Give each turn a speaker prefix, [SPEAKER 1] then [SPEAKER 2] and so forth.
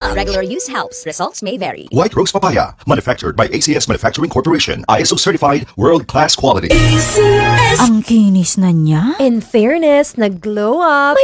[SPEAKER 1] Regular use helps. Results may vary.
[SPEAKER 2] White Rose Papaya, manufactured by ACS Manufacturing Corporation, ISO certified, world-class quality.
[SPEAKER 3] Ang kinis na niya.
[SPEAKER 4] In fairness, nag-glow up.